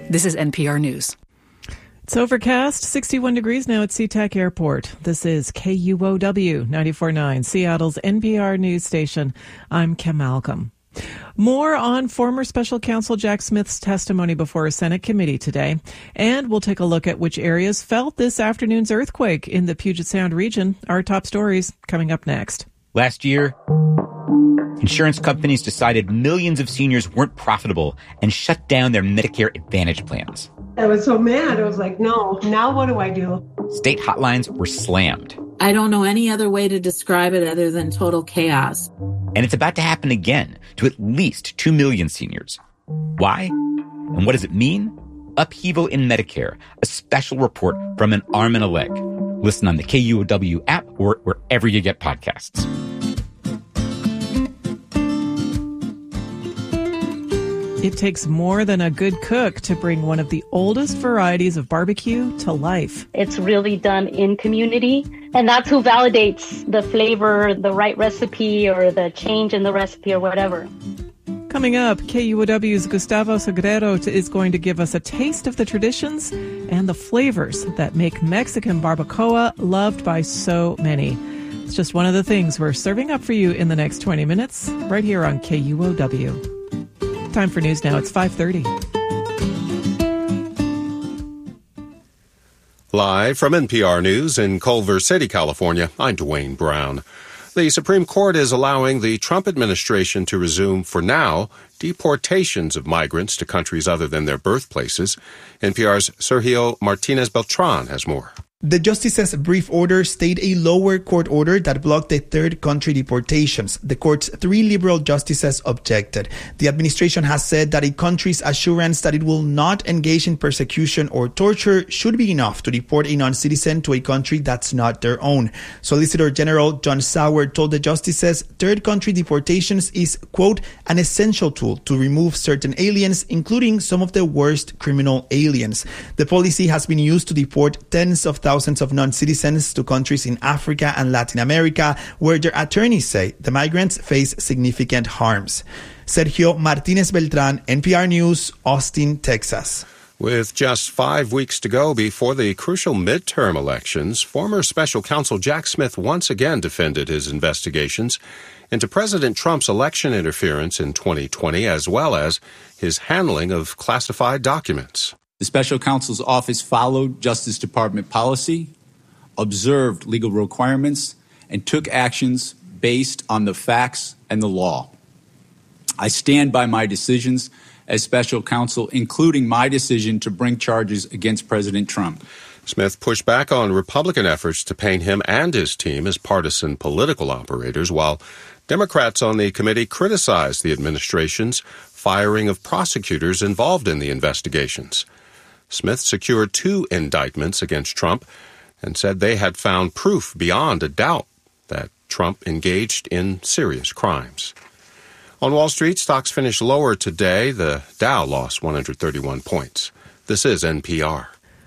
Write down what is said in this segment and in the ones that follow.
This is NPR News. It's overcast, 61 degrees now at SeaTac Airport. This is KUOW 94.9, Seattle's NPR news station. I'm Kim Malcolm. More on former special counsel Jack Smith's testimony before a Senate committee today. And we'll take a look at which areas felt this afternoon's earthquake in the Puget Sound region. Our top stories coming up next. Last year, insurance companies decided millions of seniors weren't profitable and shut down their Medicare Advantage plans. I was so mad. I was like, no, now what do I do? State hotlines were slammed. I don't know any other way to describe it other than total chaos. And it's about to happen again to at least 2 million seniors. Why? And what does it mean? Upheaval in Medicare, a special report from an arm and a leg. Listen on the KUOW app or wherever you get podcasts. It takes more than a good cook to bring one of the oldest varieties of barbecue to life. It's really done in community, and that's who validates the flavor, the right recipe, or the change in the recipe or whatever. Coming up, KUOW's Gustavo Segredo is going to give us a taste of the traditions and the flavors that make Mexican barbacoa loved by so many. It's just one of the things we're serving up for you in the next 20 minutes, right here on KUOW. Time for news now. It's 5:30. Live from NPR News in Culver City, California, I'm Dwayne Brown. The Supreme Court is allowing the Trump administration to resume, for now, deportations of migrants to countries other than their birthplaces. NPR's Sergio Martinez Beltran has more. The justice's brief order stayed a lower court order that blocked the third country deportations. The court's 3 liberal justices objected. The administration has said that a country's assurance that it will not engage in persecution or torture should be enough to deport a non-citizen to a country that's not their own. Solicitor General John Sauer told the justices third country deportations is, quote, an essential tool to remove certain aliens, including some of the worst criminal aliens. The policy has been used to deport tens of thousands of non-citizens to countries in Africa and Latin America, where their attorneys say the migrants face significant harms. Sergio Martinez Beltran, NPR News, Austin, Texas. With just 5 weeks to go before the crucial midterm elections, former special counsel Jack Smith once again defended his investigations into President Trump's election interference in 2020, as well as his handling of classified documents. The special counsel's office followed Justice Department policy, observed legal requirements, and took actions based on the facts and the law. I stand by my decisions as special counsel, including my decision to bring charges against President Trump. Smith pushed back on Republican efforts to paint him and his team as partisan political operators, while Democrats on the committee criticized the administration's firing of prosecutors involved in the investigations. Smith secured 2 indictments against Trump and said they had found proof beyond a doubt that Trump engaged in serious crimes. On Wall Street, stocks finished lower today. The Dow lost 131 points. This is NPR.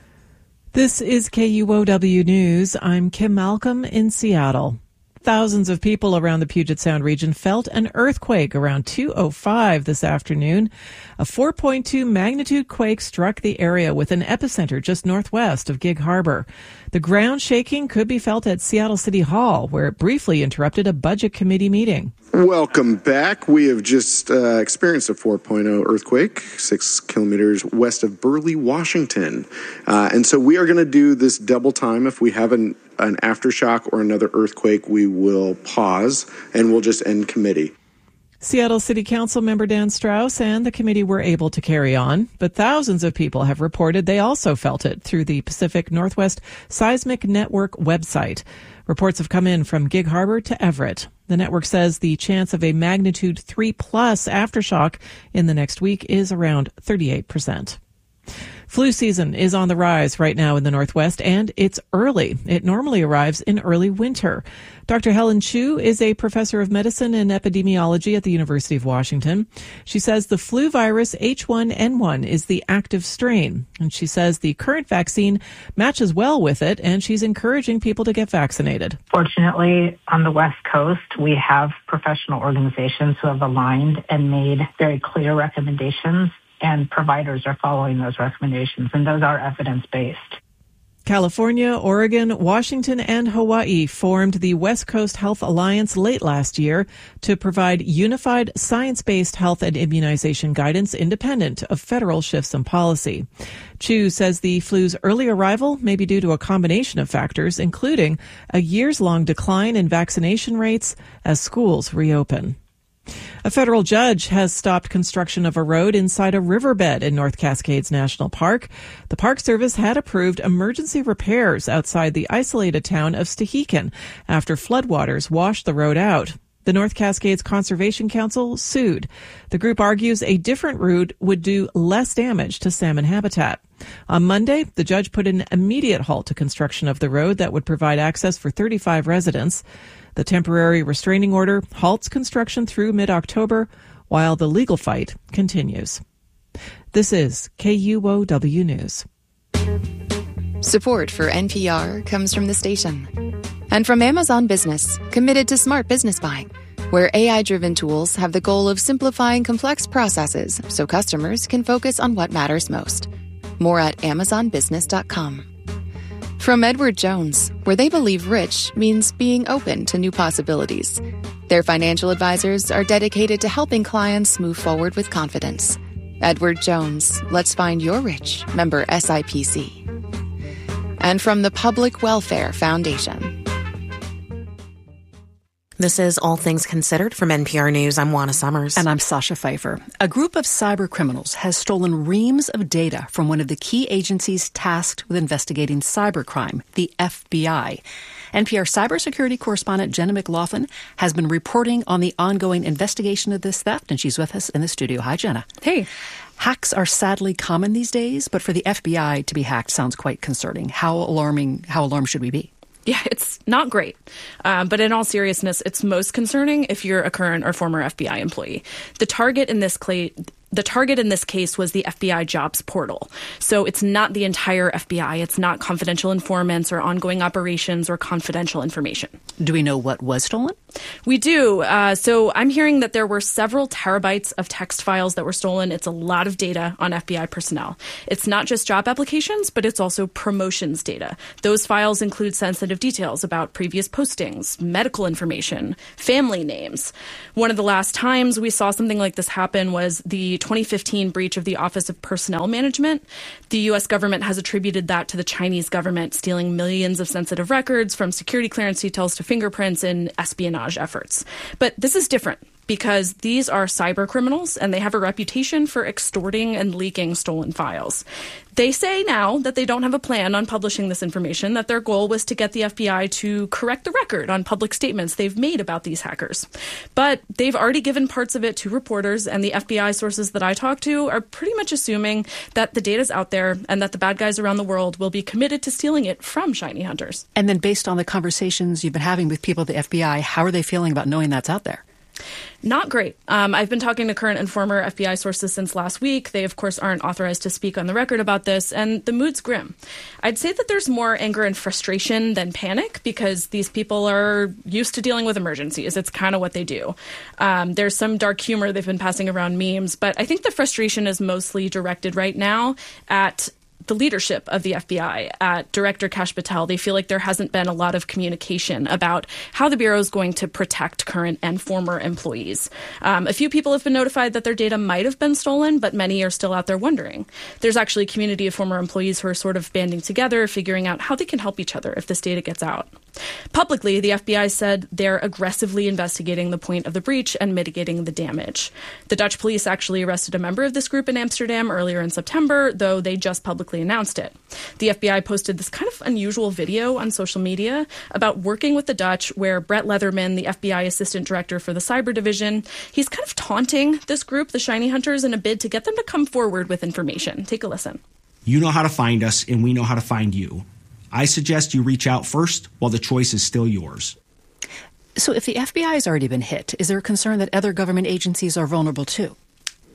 This is KUOW News. I'm Kim Malcolm in Seattle. Thousands of people around the Puget Sound region felt an earthquake around 2:05 this afternoon. A 4.2 magnitude quake struck the area with an epicenter just northwest of Gig Harbor. The ground shaking could be felt at Seattle City Hall, where it briefly interrupted a budget committee meeting. Welcome back. We have just experienced a 4.0 earthquake 6 kilometers west of Burley, Washington. And so we are going to do this double time. If we have an aftershock or another earthquake, we will pause and we'll just end committee. Seattle City Council member Dan Strauss and the committee were able to carry on, but thousands of people have reported they also felt it through the Pacific Northwest Seismic Network website. Reports have come in from Gig Harbor to Everett. The network says the chance of a magnitude 3+ aftershock in the next week is around 38%. Flu season is on the rise right now in the Northwest, and it's early. It normally arrives in early winter. Dr. Helen Chu is a professor of medicine and epidemiology at the University of Washington. She says the flu virus H1N1 is the active strain, and she says the current vaccine matches well with it, and she's encouraging people to get vaccinated. Fortunately, on the West Coast, we have professional organizations who have aligned and made very clear recommendations and providers are following those recommendations, and those are evidence-based. California, Oregon, Washington, and Hawaii formed the West Coast Health Alliance late last year to provide unified science-based health and immunization guidance independent of federal shifts in policy. Chu says the flu's early arrival may be due to a combination of factors, including a years-long decline in vaccination rates as schools reopen. A federal judge has stopped construction of a road inside a riverbed in North Cascades National Park. The Park Service had approved emergency repairs outside the isolated town of Stehekin after floodwaters washed the road out. The North Cascades Conservation Council sued. The group argues a different route would do less damage to salmon habitat. On Monday, the judge put an immediate halt to construction of the road that would provide access for 35 residents. The temporary restraining order halts construction through mid-October while the legal fight continues. This is KUOW News. Support for NPR comes from the station and from Amazon Business, committed to smart business buying, where AI-driven tools have the goal of simplifying complex processes so customers can focus on what matters most. More at amazonbusiness.com. From Edward Jones, where they believe rich means being open to new possibilities. Their financial advisors are dedicated to helping clients move forward with confidence. Edward Jones, let's find your rich, member SIPC. And from the Public Welfare Foundation. This is All Things Considered from NPR News. I'm Juana Summers. And I'm Sasha Pfeiffer. A group of cyber criminals has stolen reams of data from one of the key agencies tasked with investigating cybercrime, the FBI. NPR cybersecurity correspondent Jenna McLaughlin has been reporting on the ongoing investigation of this theft, and she's with us in the studio. Hi, Jenna. Hey. Hacks are sadly common these days, but for the FBI to be hacked sounds quite concerning. How alarmed should we be? Yeah, it's not great. But in all seriousness, it's most concerning if you're a current or former FBI employee. The target in this case was the FBI jobs portal. So it's not the entire FBI. It's not confidential informants or ongoing operations or confidential information. Do we know what was stolen? We do. So I'm hearing that there were several terabytes of text files that were stolen. It's a lot of data on FBI personnel. It's not just job applications, but it's also promotions data. Those files include sensitive details about previous postings, medical information, family names. One of the last times we saw something like this happen was the 2015 breach of the Office of Personnel Management. The U.S. government has attributed that to the Chinese government stealing millions of sensitive records, from security clearance details to fingerprints in espionage efforts. But this is different because these are cyber criminals and they have a reputation for extorting and leaking stolen files. They say now that they don't have a plan on publishing this information, that their goal was to get the FBI to correct the record on public statements they've made about these hackers. But they've already given parts of it to reporters, and the FBI sources that I talk to are pretty much assuming that the data's out there and that the bad guys around the world will be committed to stealing it from shiny hunters. And then based on the conversations you've been having with people at the FBI, how are they feeling about knowing that's out there? Not great. I've been talking to current and former FBI sources since last week. They, of course, aren't authorized to speak on the record about this, and the mood's grim. I'd say that there's more anger and frustration than panic because these people are used to dealing with emergencies. It's kind of what they do. There's some dark humor they've been passing around memes, but I think the frustration is mostly directed right now at the leadership of the FBI, at Director Kash Patel. They feel like there hasn't been a lot of communication about how the Bureau is going to protect current and former employees. A few people have been notified that their data might have been stolen, but many are still out there wondering. There's actually a community of former employees who are sort of banding together, figuring out how they can help each other if this data gets out. Publicly, the FBI said they're aggressively investigating the point of the breach and mitigating the damage. The Dutch police actually arrested a member of this group in Amsterdam earlier in September, though they just publicly announced it. The FBI posted this kind of unusual video on social media about working with the Dutch, where Brett Leatherman, the FBI assistant director for the cyber division, he's kind of taunting this group, the Shiny Hunters, in a bid to get them to come forward with information. Take a listen. You know how to find us, and we know how to find you. I suggest you reach out first while the choice is still yours. So if the FBI has already been hit, is there a concern that other government agencies are vulnerable too?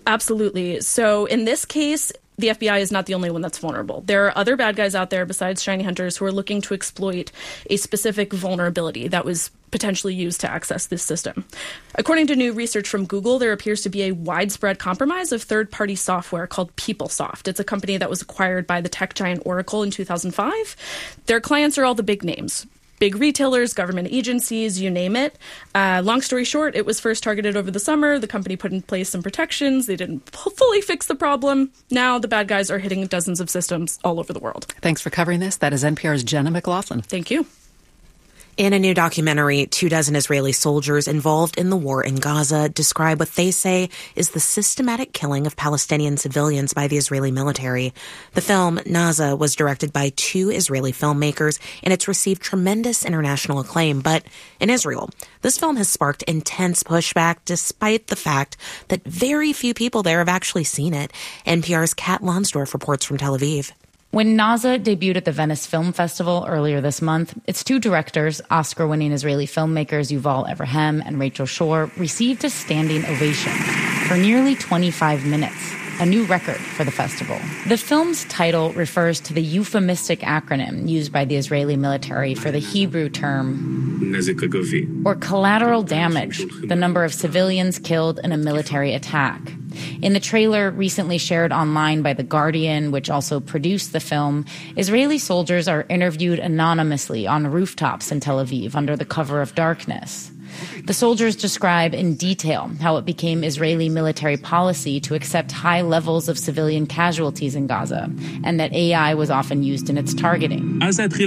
Absolutely. So in this case, the FBI is not the only one that's vulnerable. There are other bad guys out there besides shiny hunters who are looking to exploit a specific vulnerability that was potentially used to access this system. According to new research from Google, there appears to be a widespread compromise of third-party software called PeopleSoft. It's a company that was acquired by the tech giant Oracle in 2005. Their clients are all the big names. Big retailers, government agencies, you name it. Long story short, it was first targeted over the summer. The company put in place some protections. They didn't fully fix the problem. Now the bad guys are hitting dozens of systems all over the world. Thanks for covering this. That is NPR's Jenna McLaughlin. Thank you. In a new documentary, 24 Israeli soldiers involved in the war in Gaza describe what they say is the systematic killing of Palestinian civilians by the Israeli military. The film, Naza, was directed by 2 Israeli filmmakers, and it's received tremendous international acclaim. But in Israel, this film has sparked intense pushback despite the fact that very few people there have actually seen it. NPR's Kat Lonsdorf reports from Tel Aviv. When Naza debuted at the Venice Film Festival earlier this month, its 2 directors, Oscar-winning Israeli filmmakers Yuval Avraham and Rachel Shor, received a standing ovation for nearly 25 minutes, a new record for the festival. The film's title refers to the euphemistic acronym used by the Israeli military for the Hebrew term, or collateral damage, the number of civilians killed in a military attack. In the trailer recently shared online by The Guardian, which also produced the film, Israeli soldiers are interviewed anonymously on rooftops in Tel Aviv under the cover of darkness. The soldiers describe in detail how it became Israeli military policy to accept high levels of civilian casualties in Gaza, and that AI was often used in its targeting.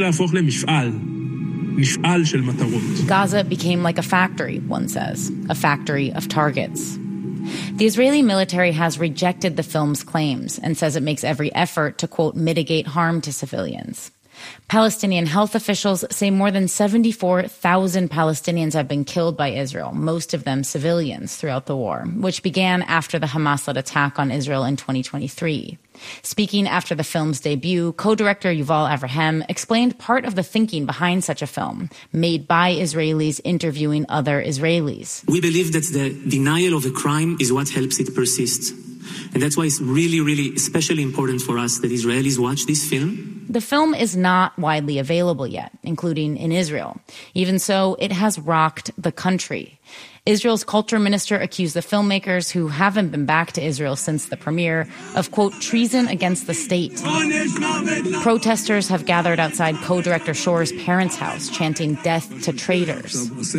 Gaza became like a factory, one says, a factory of targets. The Israeli military has rejected the film's claims and says it makes every effort to, quote, mitigate harm to civilians. Palestinian health officials say more than 74,000 Palestinians have been killed by Israel, most of them civilians, throughout the war, which began after the Hamas-led attack on Israel in 2023. Speaking after the film's debut, co-director Yuval Avraham explained part of the thinking behind such a film, made by Israelis interviewing other Israelis. We believe that the denial of a crime is what helps it persist. And that's why it's really, really especially important for us that Israelis watch this film. The film is not widely available yet, including in Israel. Even so, it has rocked the country. Israel's culture minister accused the filmmakers, who haven't been back to Israel since the premiere, of, quote, treason against the state. Protesters have gathered outside co-director Shor's parents' house, chanting death to traitors.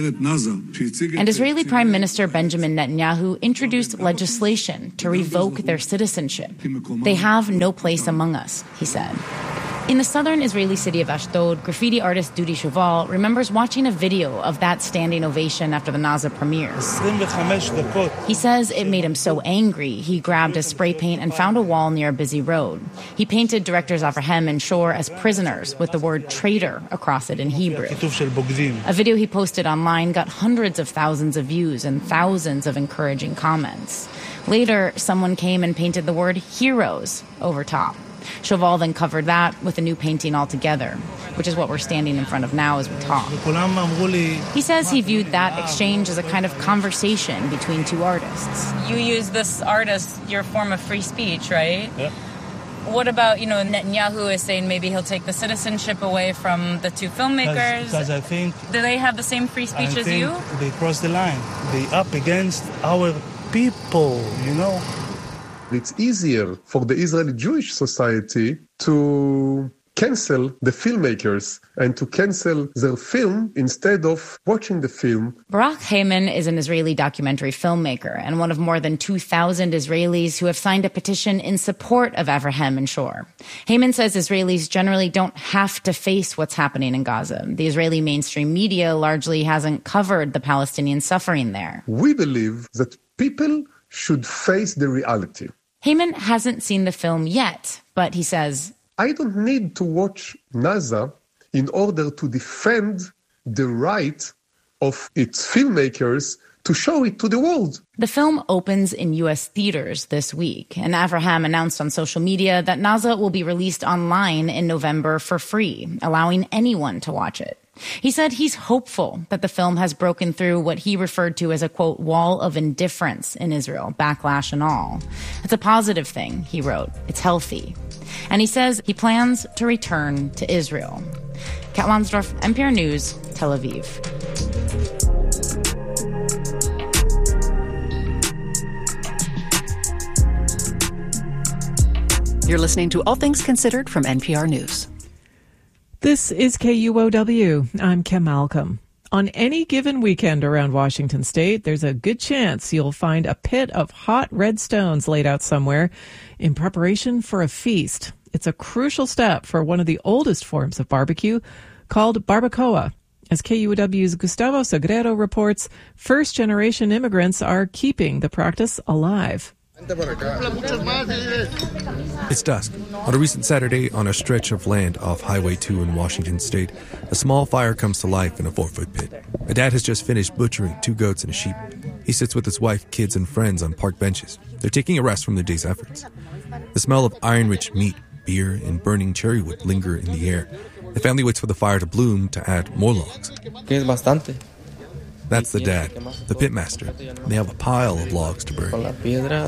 And Israeli Prime Minister Benjamin Netanyahu introduced legislation to revoke their citizenship. They have no place among us, he said. In the southern Israeli city of Ashdod, graffiti artist Dudi Shoval remembers watching a video of that standing ovation after the Naza premieres. He says it made him so angry, he grabbed his spray paint and found a wall near a busy road. He painted directors Avraham and Shor as prisoners with the word traitor across it in Hebrew. A video he posted online got hundreds of thousands of views and thousands of encouraging comments. Later, someone came and painted the word heroes over top. Shoval then covered that with a new painting altogether, which is what we're standing in front of now as we talk. He says he viewed that exchange as a kind of conversation between 2 artists. You use this artist, your form of free speech, right? Yeah. What about, Netanyahu is saying maybe he'll take the citizenship away from the 2 filmmakers? Because I think... Do they have the same free speech as you? They cross the line. They up against our people, It's easier for the Israeli Jewish society to cancel the filmmakers and to cancel their film instead of watching the film. Barak Heyman is an Israeli documentary filmmaker and one of more than 2,000 Israelis who have signed a petition in support of Avraham and Shor. Heyman says Israelis generally don't have to face what's happening in Gaza. The Israeli mainstream media largely hasn't covered the Palestinian suffering there. We believe that people should face the reality. Heyman hasn't seen the film yet, but he says, I don't need to watch Naza in order to defend the right of its filmmakers to show it to the world. The film opens in U.S. theaters this week, and Avraham announced on social media that Naza will be released online in November for free, allowing anyone to watch it. He said he's hopeful that the film has broken through what he referred to as a, quote, wall of indifference in Israel, backlash and all. It's a positive thing, he wrote. It's healthy. And he says he plans to return to Israel. Kat Lansdorf, NPR News, Tel Aviv. You're listening to All Things Considered from NPR News. This is KUOW. I'm Kim Malcolm. On any given weekend around Washington State, there's a good chance you'll find a pit of hot red stones laid out somewhere in preparation for a feast. It's a crucial step for one of the oldest forms of barbecue called barbacoa. As KUOW's Gustavo Sagredo reports, first-generation immigrants are keeping the practice alive. It's dusk. On a recent Saturday, on a stretch of land off Highway 2 in Washington State, a small fire comes to life in a 4-foot pit. A dad has just finished butchering 2 goats and a sheep. He sits with his wife, kids, and friends on park benches. They're taking a rest from their day's efforts. The smell of iron-rich meat, beer, and burning cherry wood linger in the air. The family waits for the fire to bloom to add more logs. That's the dad, the pitmaster. They have a pile of logs to burn. And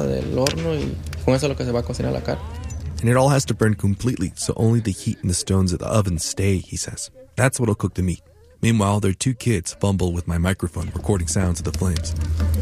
it all has to burn completely, so only the heat and the stones of the oven stay, he says. That's what'll cook the meat. Meanwhile, their 2 kids fumble with my microphone, recording sounds of the flames.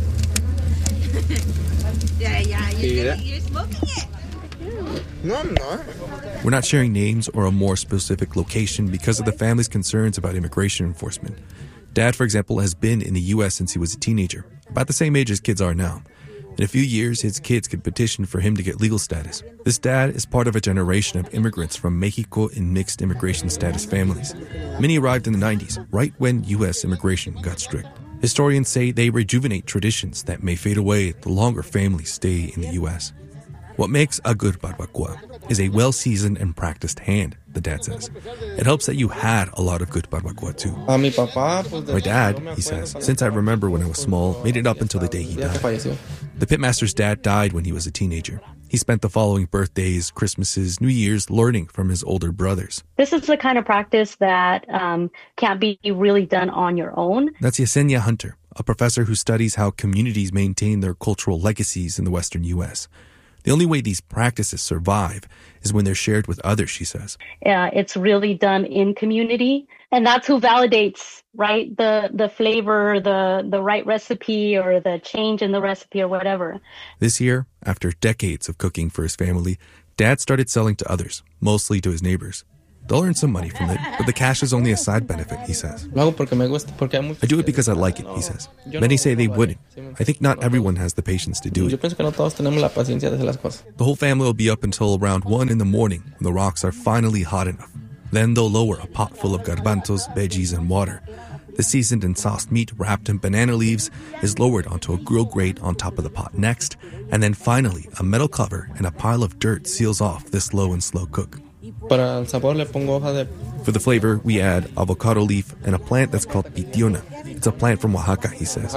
You're smoking it. No, I'm not. We're not sharing names or a more specific location because of the family's concerns about immigration enforcement. Dad, for example, has been in the U.S. since he was a teenager, about the same age as kids are now. In a few years, his kids could petition for him to get legal status. This dad is part of a generation of immigrants from Mexico and mixed immigration status families. Many arrived in the 90s, right when U.S. immigration got strict. Historians say they rejuvenate traditions that may fade away the longer families stay in the U.S. What makes a good barbacoa is a well-seasoned and practiced hand, the dad says. It helps that you had a lot of good barbacoa too. My dad, he says, since I remember when I was small, made it up until the day he died. The pitmaster's dad died when he was a teenager. He spent the following birthdays, Christmases, New Year's learning from his older brothers. This is the kind of practice that can't be really done on your own. That's Yesenia Hunter, a professor who studies how communities maintain their cultural legacies in the Western U.S. The only way these practices survive is when they're shared with others, she says. It's really done in community, and that's who validates, right, the flavor, the right recipe, or the change in the recipe or whatever. This year, after decades of cooking for his family, Dad started selling to others, mostly to his neighbors. They'll earn some money from it, but the cash is only a side benefit, he says. I do it because I like it, he says. Many say they wouldn't. I think not everyone has the patience to do it. The whole family will be up until around 1 in the morning when the rocks are finally hot enough. Then they'll lower a pot full of garbanzos, veggies, and water. The seasoned and sauced meat wrapped in banana leaves is lowered onto a grill grate on top of the pot next, and then finally a metal cover and a pile of dirt seals off this low and slow cook. For the flavor, we add avocado leaf and a plant that's called pitiona. It's a plant from Oaxaca, he says.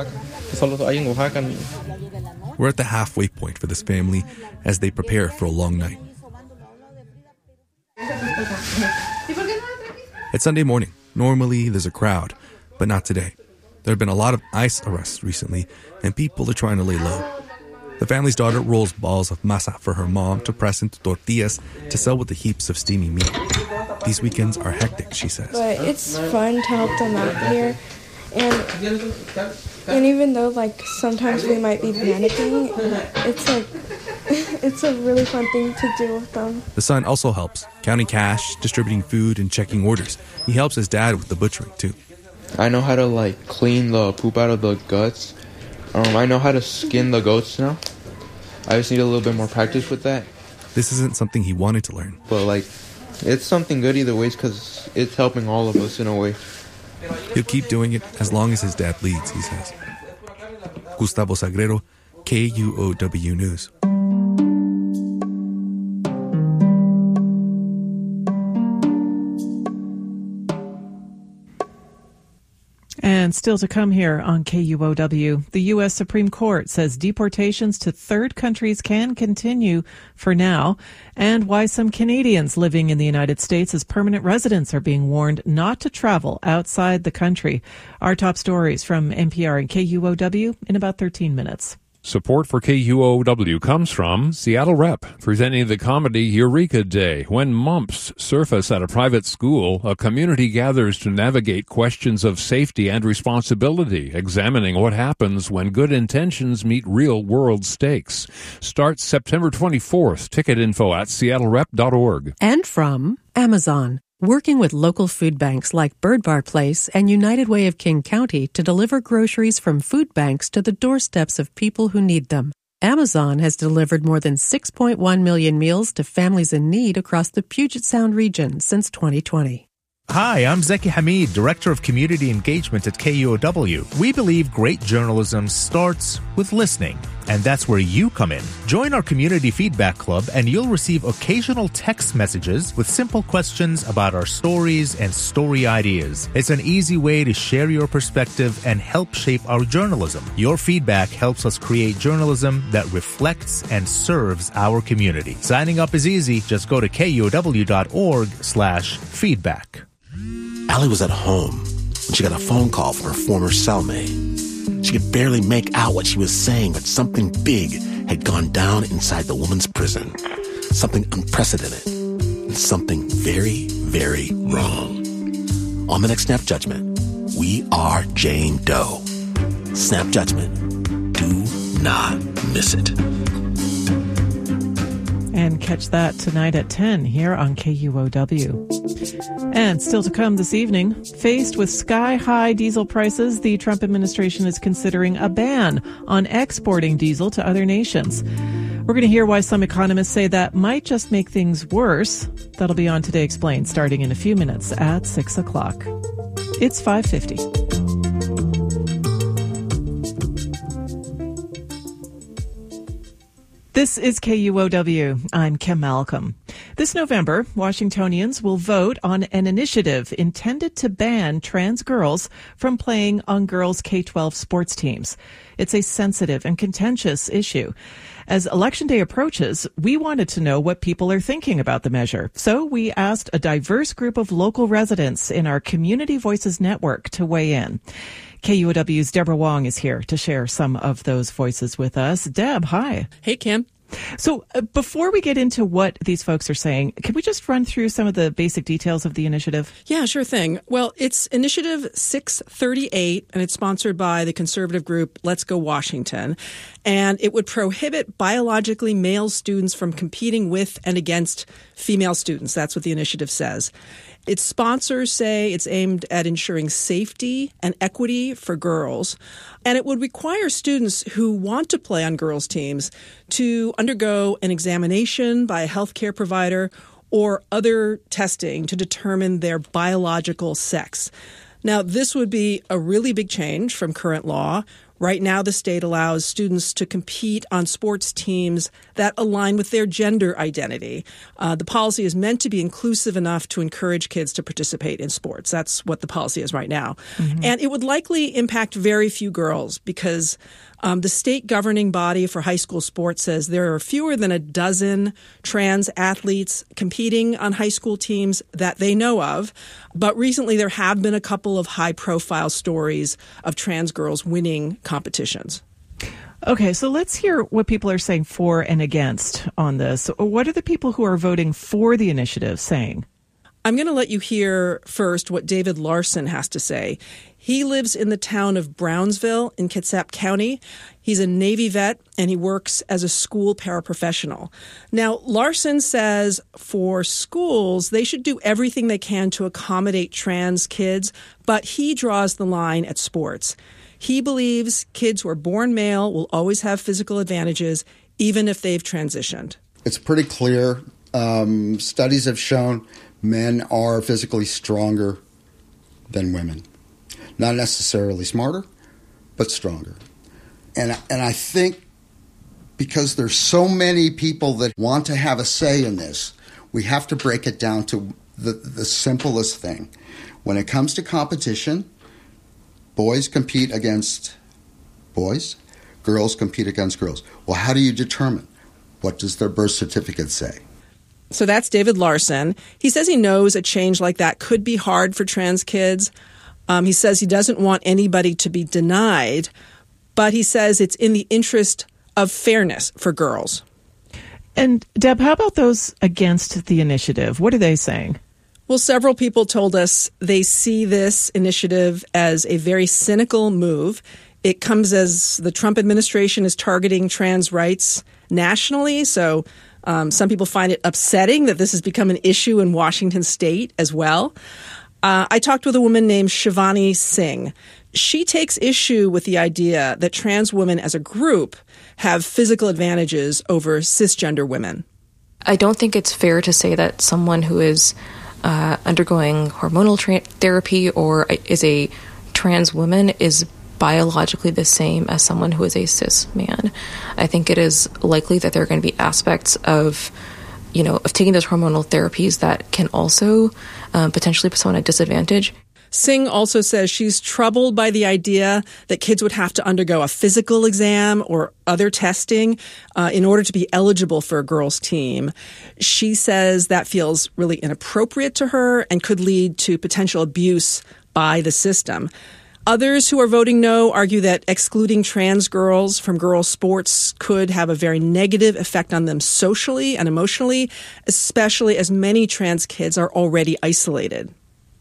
We're at the halfway point for this family as they prepare for a long night. It's Sunday morning. Normally, there's a crowd, but not today. There have been a lot of ICE arrests recently, and people are trying to lay low. The family's daughter rolls balls of masa for her mom to press into tortillas to sell with the heaps of steamy meat. These weekends are hectic, she says. But it's fun to help them out here. And even though, sometimes we might be panicking, it's a really fun thing to do with them. The son also helps, counting cash, distributing food, and checking orders. He helps his dad with the butchering, too. I know how to, clean the poop out of the guts. I know how to skin the goats now. I just need a little bit more practice with that. This isn't something he wanted to learn. But, it's something good either way because it's helping all of us in a way. He'll keep doing it as long as his dad leads, he says. Gustavo Sagredo, KUOW News. And still to come here on KUOW, the U.S. Supreme Court says deportations to third countries can continue for now, and why some Canadians living in the United States as permanent residents are being warned not to travel outside the country. Our top stories from NPR and KUOW in about 13 minutes. Support for KUOW comes from Seattle Rep, presenting the comedy Eureka Day. When mumps surface at a private school, a community gathers to navigate questions of safety and responsibility, examining what happens when good intentions meet real-world stakes. Starts September 24th. Ticket info at seattlerep.org. And from Amazon, working with local food banks like Bird Bar Place and United Way of King County to deliver groceries from food banks to the doorsteps of people who need them. Amazon has delivered more than 6.1 million meals to families in need across the Puget Sound region since 2020. Hi, I'm Zeki Hamid, Director of Community Engagement at KUOW. We believe great journalism starts with listening, and that's where you come in. Join our Community Feedback Club, and you'll receive occasional text messages with simple questions about our stories and story ideas. It's an easy way to share your perspective and help shape our journalism. Your feedback helps us create journalism that reflects and serves our community. Signing up is easy. Just go to kuow.org/feedback. Allie was at home when she got a phone call from her former cellmate. She could barely make out what she was saying, but something big had gone down inside the woman's prison. Something unprecedented and something very, very wrong. On the next Snap Judgment, we are Jane Doe. Snap Judgment. Do not miss it. And catch that tonight at 10 here on KUOW. And still to come this evening, faced with sky-high diesel prices, the Trump administration is considering a ban on exporting diesel to other nations. We're going to hear why some economists say that might just make things worse. That'll be on Today Explained starting in a few minutes at 6 o'clock. It's 5:50. This is KUOW. I'm Kim Malcolm. This November, Washingtonians will vote on an initiative intended to ban trans girls from playing on girls' K-12 sports teams. It's a sensitive and contentious issue. As Election Day approaches, we wanted to know what people are thinking about the measure. So we asked a diverse group of local residents in our Community Voices Network to weigh in. KUOW's Deborah Wong is here to share some of those voices with us. Deb, hi. Hey, Kim. So before we get into what these folks are saying, can we just run through some of the basic details of the initiative? Yeah, sure thing. Well, it's Initiative 638, and it's sponsored by the conservative group Let's Go Washington. And it would prohibit biologically male students from competing with and against female students. That's what the initiative says. Its sponsors say it's aimed at ensuring safety and equity for girls, and it would require students who want to play on girls' teams to undergo an examination by a healthcare provider or other testing to determine their biological sex. Now, this would be a really big change from current law. Right now, the state allows students to compete on sports teams that align with their gender identity. The policy is meant to be inclusive enough to encourage kids to participate in sports. That's what the policy is right now. Mm-hmm. And it would likely impact very few girls because the state governing body for high school sports says there are fewer than a dozen trans athletes competing on high school teams that they know of. But recently there have been a couple of high-profile stories of trans girls winning competitions. Okay, so let's hear what people are saying for and against on this. What are the people who are voting for the initiative saying? I'm going to let you hear first what David Larson has to say. He lives in the town of Brownsville in Kitsap County. He's a Navy vet, and he works as a school paraprofessional. Now, Larson says for schools, they should do everything they can to accommodate trans kids, but he draws the line at sports. He believes kids who are born male will always have physical advantages, even if they've transitioned. It's pretty clear. Studies have shown men are physically stronger than women. Not necessarily smarter, but stronger. And I think because there's so many people that want to have a say in this, we have to break it down to the simplest thing. When it comes to competition, boys compete against boys, girls compete against girls. Well, how do you determine? What does their birth certificate say? So that's David Larson. He says he knows a change like that could be hard for trans kids. He says he doesn't want anybody to be denied, but he says it's in the interest of fairness for girls. And Deb, how about those against the initiative? What are they saying? Well, several people told us they see this initiative as a very cynical move. It comes as the Trump administration is targeting trans rights nationally. So some people find it upsetting that this has become an issue in Washington state as well. I talked with a woman named Shivani Singh. She takes issue with the idea that trans women as a group have physical advantages over cisgender women. I don't think it's fair to say that someone who is undergoing hormonal therapy or is a trans woman is biologically the same as someone who is a cis man. I think it is likely that there are going to be aspects of taking those hormonal therapies that can also potentially put someone at a disadvantage. Singh also says she's troubled by the idea that kids would have to undergo a physical exam or other testing in order to be eligible for a girls' team. She says that feels really inappropriate to her and could lead to potential abuse by the system. Others who are voting no argue that excluding trans girls from girls' sports could have a very negative effect on them socially and emotionally, especially as many trans kids are already isolated.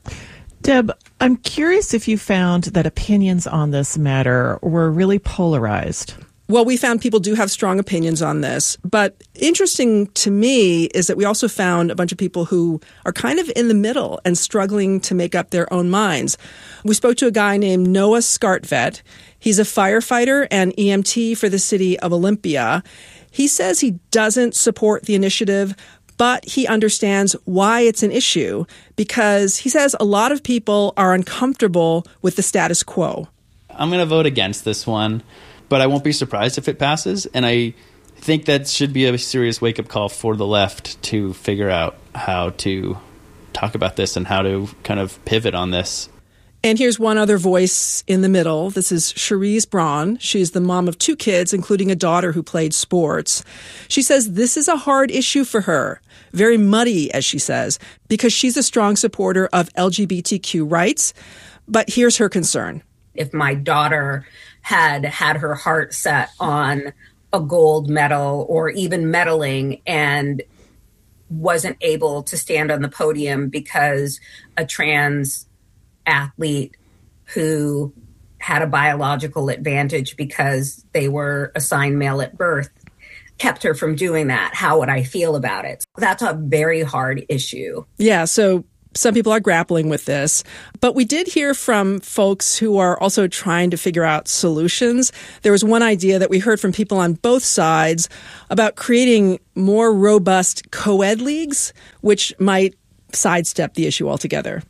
Deb, I'm curious if you found that opinions on this matter were really polarized. Well, we found people do have strong opinions on this, but interesting to me is that we also found a bunch of people who are kind of in the middle and struggling to make up their own minds. We spoke to a guy named Noah Skartvet. He's a firefighter and EMT for the city of Olympia. He says he doesn't support the initiative, but he understands why it's an issue because he says a lot of people are uncomfortable with the status quo. I'm going to vote against this one, but I won't be surprised if it passes. And I think that should be a serious wake-up call for the left to figure out how to talk about this and how to kind of pivot on this. And here's one other voice in the middle. This is Cherise Braun. She's the mom of 2 kids, including a daughter who played sports. She says this is a hard issue for her, very muddy, as she says, because she's a strong supporter of LGBTQ rights. But here's her concern. If my daughter had her heart set on a gold medal or even medaling and wasn't able to stand on the podium because a trans athlete who had a biological advantage because they were assigned male at birth kept her from doing that, how would I feel about it? That's a very hard issue. Yeah, so some people are grappling with this, but we did hear from folks who are also trying to figure out solutions. There was one idea that we heard from people on both sides about creating more robust co-ed leagues, which might sidestep the issue altogether.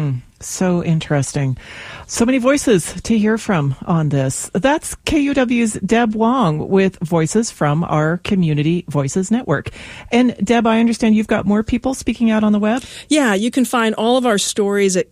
So interesting. So many voices to hear from on this. That's KUW's Deb Wong with voices from our Community Voices Network. And Deb, I understand you've got more people speaking out on the web? Yeah, you can find all of our stories at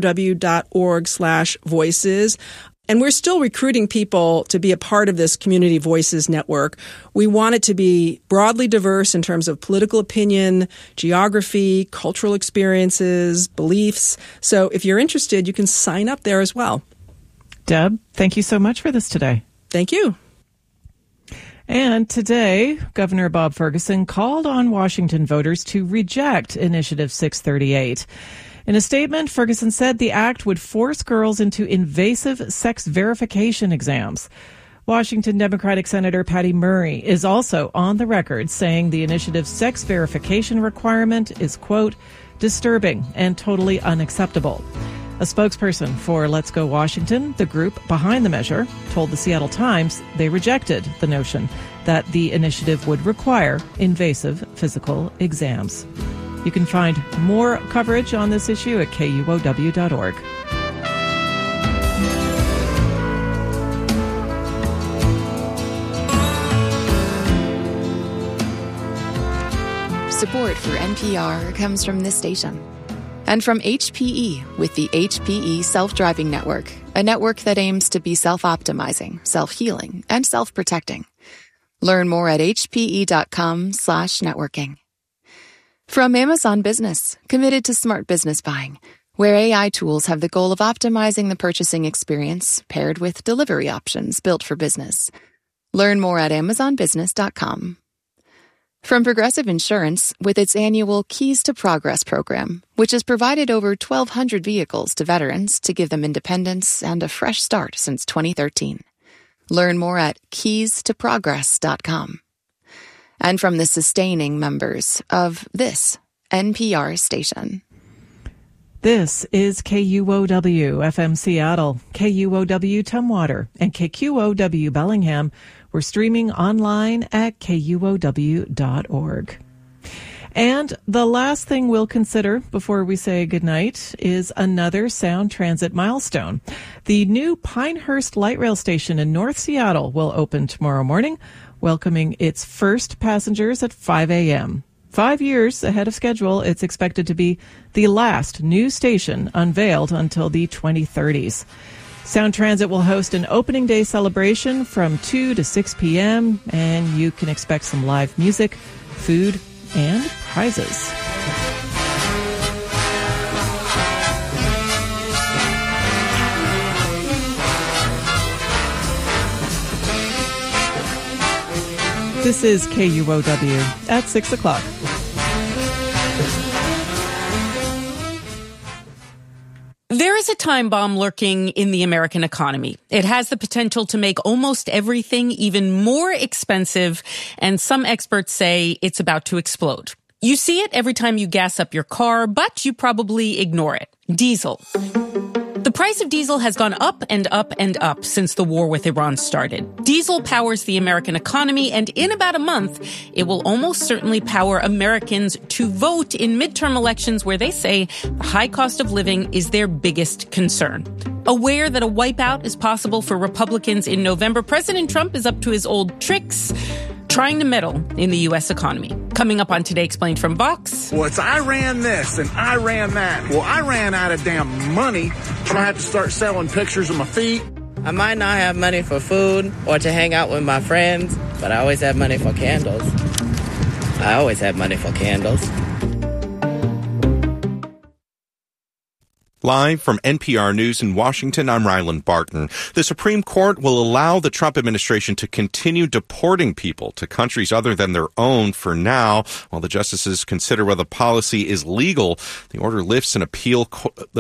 kuow.org/voices. And we're still recruiting people to be a part of this Community Voices Network. We want it to be broadly diverse in terms of political opinion, geography, cultural experiences, beliefs. So if you're interested, you can sign up there as well. Deb, thank you so much for this today. Thank you. And today, Governor Bob Ferguson called on Washington voters to reject Initiative 638. In a statement, Ferguson said the act would force girls into invasive sex verification exams. Washington Democratic Senator Patty Murray is also on the record saying the initiative's sex verification requirement is, quote, disturbing and totally unacceptable. A spokesperson for Let's Go Washington, the group behind the measure, told the Seattle Times they rejected the notion that the initiative would require invasive physical exams. You can find more coverage on this issue at kuow.org. Support for NPR comes from this station And from HPE with the HPE Self-Driving Network, a network that aims to be self-optimizing, self-healing, and self-protecting. Learn more at hpe.com/networking. From Amazon Business, committed to smart business buying, where AI tools have the goal of optimizing the purchasing experience paired with delivery options built for business. Learn more at amazonbusiness.com. From Progressive Insurance, with its annual Keys to Progress program, which has provided over 1,200 vehicles to veterans to give them independence and a fresh start since 2013. Learn more at keystoprogress.com. And from the sustaining members of this NPR station. This is KUOW FM Seattle, KUOW Tumwater, and KQOW Bellingham. We're streaming online at KUOW.org. And the last thing we'll consider before we say goodnight is another Sound Transit milestone. The new Pinehurst Light Rail Station in North Seattle will open tomorrow morning, welcoming its first passengers at 5 a.m. 5 years ahead of schedule, it's expected to be the last new station unveiled until the 2030s. Sound Transit will host an opening day celebration from 2 to 6 p.m., and you can expect some live music, food, and prizes. This is KUOW at 6 o'clock. There is a time bomb lurking in the American economy. It has the potential to make almost everything even more expensive, and some experts say it's about to explode. You see it every time you gas up your car, but you probably ignore it. Diesel. The price of diesel has gone up and up and up since the war with Iran started. Diesel powers the American economy, and in about a month, it will almost certainly power Americans to vote in midterm elections where they say the high cost of living is their biggest concern. Aware that a wipeout is possible for Republicans in November, President Trump is up to his old tricks, trying to meddle in the U.S. economy. Coming up on Today Explained from Vox. Well, it's I ran this and I ran that. Well, I ran out of damn money, so I had to start selling pictures of my feet. I might not have money for food or to hang out with my friends, but I always have money for candles. I always have money for candles. Live from NPR News in Washington, I'm Ryland Barton. The Supreme Court will allow the Trump administration to continue deporting people to countries other than their own for now, while the justices consider whether the policy is legal. The order lifts an appeals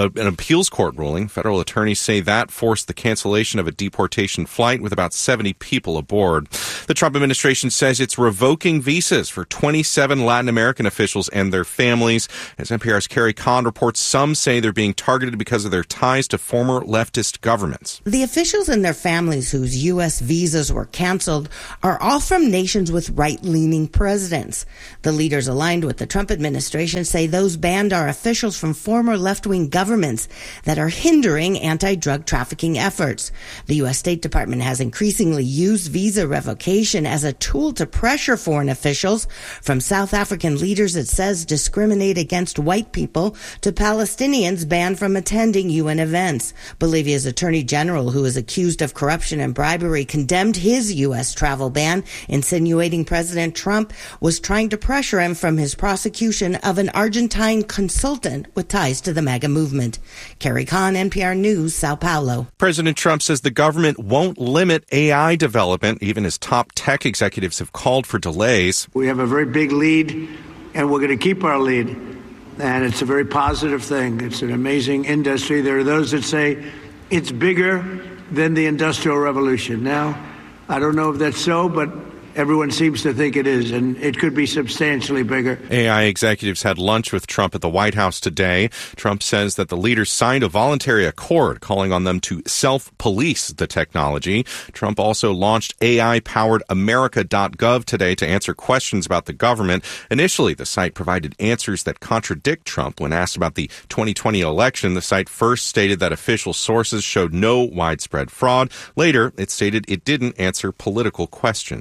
court ruling. Federal attorneys say that forced the cancellation of a deportation flight with about 70 people aboard. The Trump administration says it's revoking visas for 27 Latin American officials and their families. As NPR's Carrie Kahn reports, some say they're being targeted because of their ties to former leftist governments. The officials and their families whose U.S. visas were canceled are all from nations with right-leaning presidents. The leaders aligned with the Trump administration say those banned are officials from former left-wing governments that are hindering anti-drug trafficking efforts. The U.S. State Department has increasingly used visa revocation as a tool to pressure foreign officials, from South African leaders it says discriminate against white people to Palestinians banned from attending UN events. Bolivia's Attorney General, who is accused of corruption and bribery, condemned his U.S. travel ban, insinuating President Trump was trying to pressure him from his prosecution of an Argentine consultant with ties to the MAGA movement. Carrie Kahn, NPR News, Sao Paulo. President Trump says the government won't limit AI development. Even his top tech executives have called for delays. We have a very big lead, and we're going to keep our lead. And it's a very positive thing. It's an amazing industry. There are those that say it's bigger than the Industrial Revolution. Now, I don't know if that's so, but everyone seems to think it is, and it could be substantially bigger. AI executives had lunch with Trump at the White House today. Trump says that the leaders signed a voluntary accord calling on them to self-police the technology. Trump also launched AI-powered America.gov today to answer questions about the government. Initially, the site provided answers that contradict Trump. When asked about the 2020 election, the site first stated that official sources showed no widespread fraud. Later, it stated it didn't answer political questions.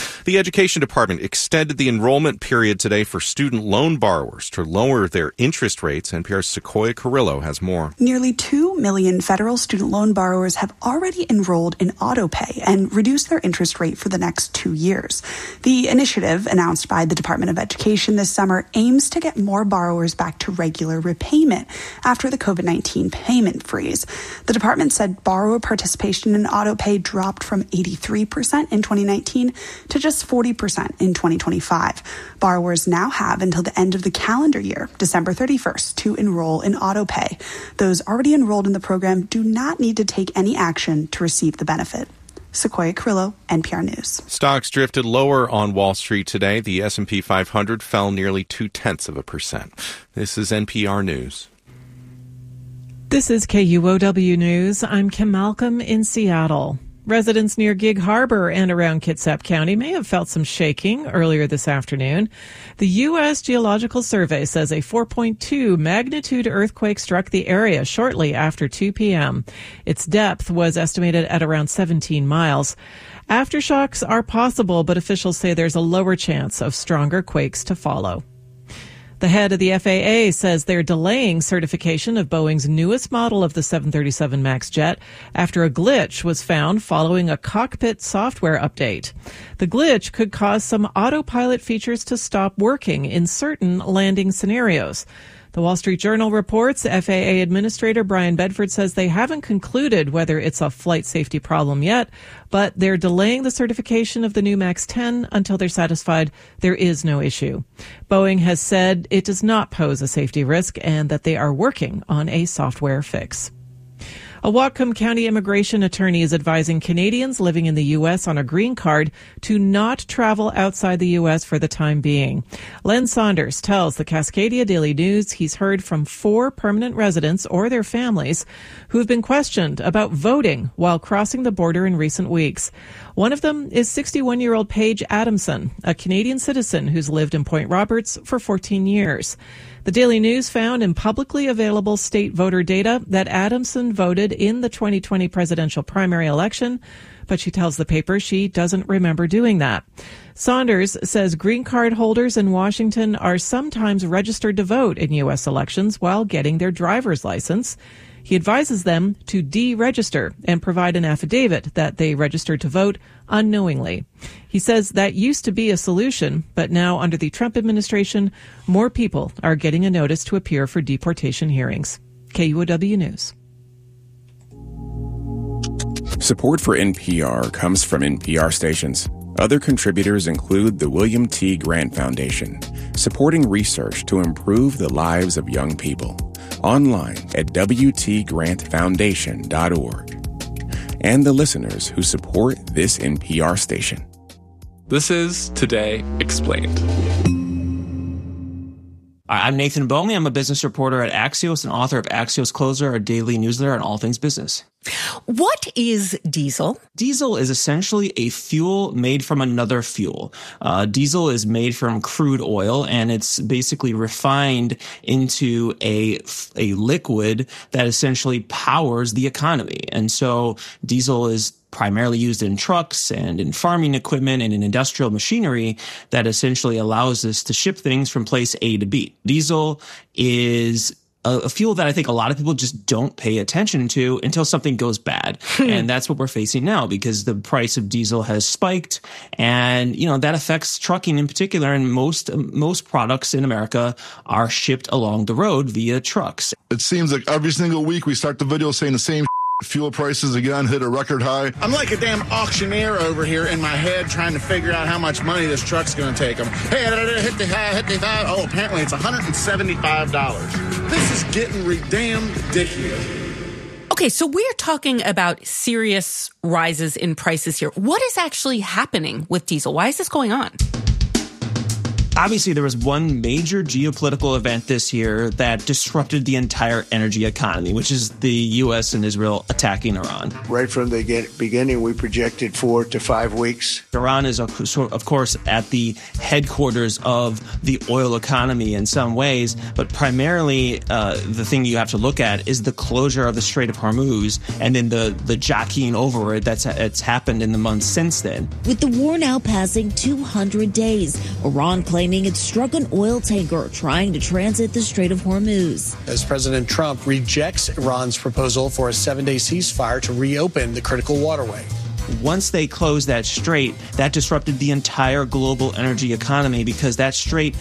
The Education Department extended the enrollment period today for student loan borrowers to lower their interest rates. NPR's Sequoia Carrillo has more. Nearly 2 million federal student loan borrowers have already enrolled in AutoPay and reduced their interest rate for the next 2 years. The initiative, announced by the Department of Education this summer, aims to get more borrowers back to regular repayment after the COVID-19 payment freeze. The department said borrower participation in AutoPay dropped from 83% in 2019 to just 40% in 2025. Borrowers now have until the end of the calendar year, December 31st, to enroll in AutoPay. Those already enrolled in the program do not need to take any action to receive the benefit. Sequoia Carrillo, NPR News. Stocks drifted lower on Wall Street today. The S&P 500 fell nearly 0.2%. This is NPR News. This is KUOW News. I'm Kim Malcolm in Seattle. Residents near Gig Harbor and around Kitsap County may have felt some shaking earlier this afternoon. The U.S. Geological Survey says a 4.2 magnitude earthquake struck the area shortly after 2 p.m. Its depth was estimated at around 17 miles. Aftershocks are possible, but officials say there's a lower chance of stronger quakes to follow. The head of the FAA says they're delaying certification of Boeing's newest model of the 737 MAX jet after a glitch was found following a cockpit software update. The glitch could cause some autopilot features to stop working in certain landing scenarios. The Wall Street Journal reports FAA Administrator Brian Bedford says they haven't concluded whether it's a flight safety problem yet, but they're delaying the certification of the new MAX 10 until they're satisfied there is no issue. Boeing has said it does not pose a safety risk and that they are working on a software fix. A Whatcom County immigration attorney is advising Canadians living in the U.S. on a green card to not travel outside the U.S. for the time being. Len Saunders tells the Cascadia Daily News he's heard from 4 permanent residents or their families who have been questioned about voting while crossing the border in recent weeks. One of them is 61-year-old Paige Adamson, a Canadian citizen who's lived in Point Roberts for 14 years. The Daily News found in publicly available state voter data that Adamson voted in the 2020 presidential primary election, but she tells the paper she doesn't remember doing that. Saunders says green card holders in Washington are sometimes registered to vote in U.S. elections while getting their driver's license. He advises them to deregister and provide an affidavit that they registered to vote unknowingly. He says that used to be a solution, but now under the Trump administration, more people are getting a notice to appear for deportation hearings. KUOW News. Support for NPR comes from NPR stations. Other contributors include the William T. Grant Foundation, supporting research to improve the lives of young people. Online at WTGrantFoundation.org. And the listeners who support this NPR station. This is Today Explained. I'm Nathan Bomey. I'm a business reporter at Axios and author of Axios Closer, a daily newsletter on all things business. What is diesel? Diesel is essentially a fuel made from another fuel. Diesel is made from crude oil, and it's basically refined into a liquid that essentially powers the economy. And so diesel is primarily used in trucks and in farming equipment and in industrial machinery that essentially allows us to ship things from place A to B. Diesel is a fuel that I think a lot of people just don't pay attention to until something goes bad. And that's what we're facing now because the price of diesel has spiked. And, that affects trucking in particular. And most products in America are shipped along the road via trucks. It seems like every single week we start the video saying the same fuel prices again hit a record high. I'm like a damn auctioneer over here in my head trying to figure out how much money this truck's going to take them. Hey, hit the high. Oh, apparently it's $175. This is getting damn ridiculous. Okay, so we're talking about serious rises in prices here. What is actually happening with diesel? Why is this going on? Obviously, there was one major geopolitical event this year that disrupted the entire energy economy, which is the U.S. and Israel attacking Iran. Right from the beginning, we projected 4 to 5 weeks. Iran is, of course, at the headquarters of the oil economy in some ways, but primarily the thing you have to look at is the closure of the Strait of Hormuz and then the jockeying over it that's happened in the months since then. With the war now passing 200 days, Iran claiming it struck an oil tanker trying to transit the Strait of Hormuz. As President Trump rejects Iran's proposal for a 7-day ceasefire to reopen the critical waterway. Once they closed that strait, that disrupted the entire global energy economy because that strait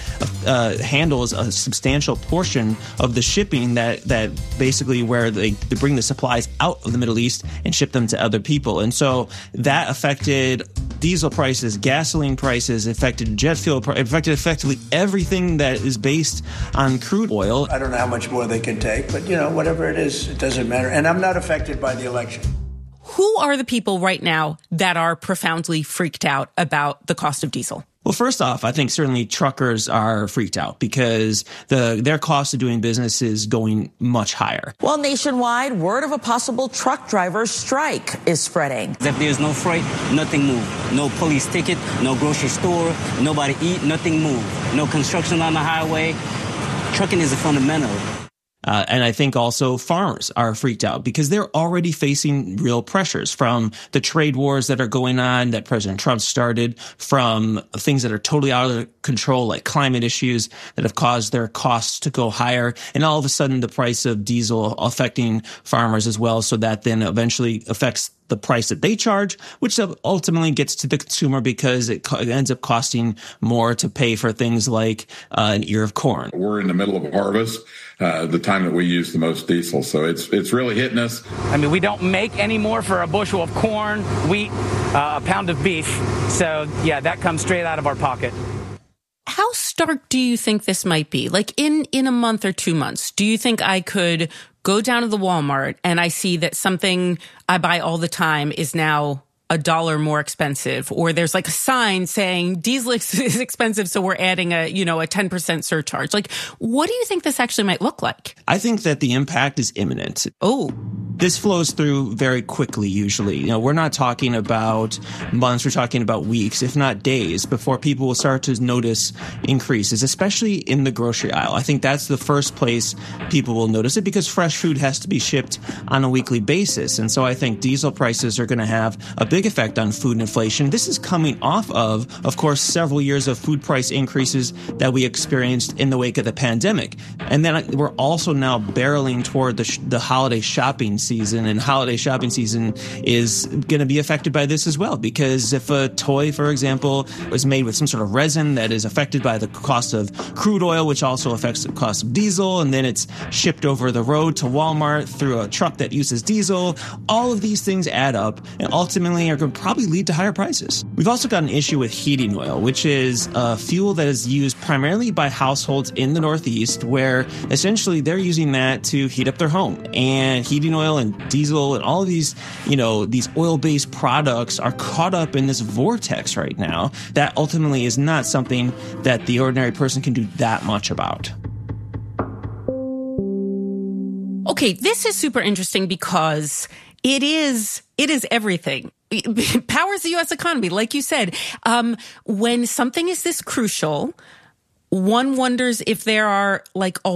handles a substantial portion of the shipping that basically where they bring the supplies out of the Middle East and ship them to other people. And so that affected diesel prices, gasoline prices, affected jet fuel, affected effectively everything that is based on crude oil. I don't know how much more they can take, but, whatever it is, it doesn't matter. And I'm not affected by the election. Who are the people right now that are profoundly freaked out about the cost of diesel? Well, first off, I think certainly truckers are freaked out because their cost of doing business is going much higher. Well, nationwide, word of a possible truck driver strike is spreading. If there's no freight, nothing move. No police ticket, no grocery store, nobody eat, nothing move. No construction on the highway. Trucking is a fundamental. And I think also farmers are freaked out because they're already facing real pressures from the trade wars that are going on that President Trump started, from things that are totally out of control, like climate issues that have caused their costs to go higher. And all of a sudden, the price of diesel affecting farmers as well. So that then eventually affects the price that they charge, which ultimately gets to the consumer because it ends up costing more to pay for things like an ear of corn. We're in the middle of harvest, the time that we use the most diesel. So it's really hitting us. I mean, we don't make any more for a bushel of corn, wheat, a pound of beef. So, yeah, that comes straight out of our pocket. How stark do you think this might be? Like in a month or 2 months, do you think I could go down to the Walmart and I see that something I buy all the time is now $1 more expensive, or there's like a sign saying diesel is expensive, so we're adding a 10% surcharge? Like, what do you think this actually might look like? I think that the impact is imminent. Oh. This flows through very quickly, usually. We're not talking about months, we're talking about weeks, if not days, before people will start to notice increases, especially in the grocery aisle. I think that's the first place people will notice it because fresh food has to be shipped on a weekly basis. And so I think diesel prices are going to have a big effect on food inflation. This is coming off of course, several years of food price increases that we experienced in the wake of the pandemic. And then we're also now barreling toward the holiday shopping season, and holiday shopping season is going to be affected by this as well, because if a toy, for example, was made with some sort of resin that is affected by the cost of crude oil, which also affects the cost of diesel, and then it's shipped over the road to Walmart through a truck that uses diesel, all of these things add up and ultimately are going to probably lead to higher prices. We've also got an issue with heating oil, which is a fuel that is used primarily by households in the Northeast, where essentially they're using that to heat up their home. And heating oil and diesel and all of these, these oil-based products are caught up in this vortex right now that ultimately is not something that the ordinary person can do that much about. Okay, this is super interesting because it is everything. It powers the U.S. economy, like you said. When something is this crucial, one wonders if there are like